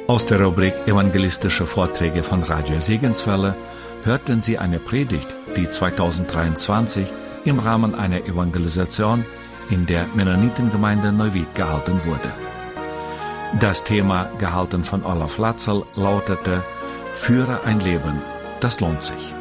Aus der Rubrik Evangelistische Vorträge von Radio Segenswelle hörten Sie eine Predigt, die 2023 im Rahmen einer Evangelisation in der Mennonitengemeinde Neuwied gehalten wurde. Das Thema, gehalten von Olaf Latzel, lautete: Führe ein Leben, das lohnt sich.